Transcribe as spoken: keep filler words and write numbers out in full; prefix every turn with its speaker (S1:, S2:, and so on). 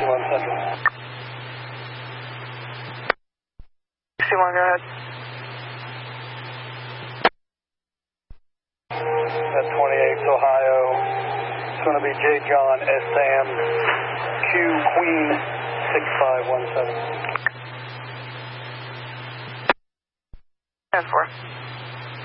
S1: one Central.
S2: sixty-one, go ahead.
S1: At twenty-eight, Ohio. It's going to be J. John S. Sam, Q Queen six five one seven.
S2: ten four.